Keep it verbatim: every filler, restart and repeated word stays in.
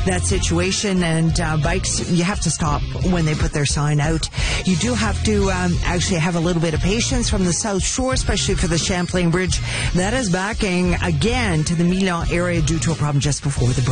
that situation. And uh, bikes, you have to stop when they put their sign out. You do have to um, actually have a little bit of patience from the South Shore, especially for the Champlain Bridge. That is backing again to the Milan area due to a problem just before the bridge.